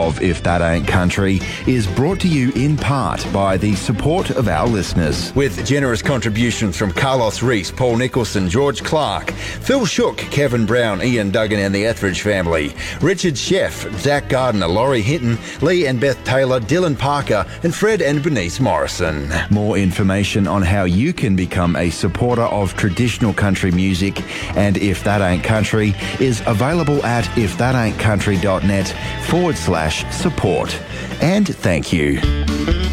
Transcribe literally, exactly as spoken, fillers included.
of If That Ain't Country is brought to you in part by the support of our listeners. With generous contributions from Carlos Reese, Paul Nicholson, George Clark, Phil Shook, Kevin Brown, Ian Duggan and the Etheridge family, Richard Sheff, Zach Gardner, Laurie Hinton, Lee and Beth Taylor, Dylan Parker and Fred and Bernice Morrison. More information on how you can become a supporter of traditional country music and If That Ain't Country is available at ifthataintcountry.net forward slash support. And thank you.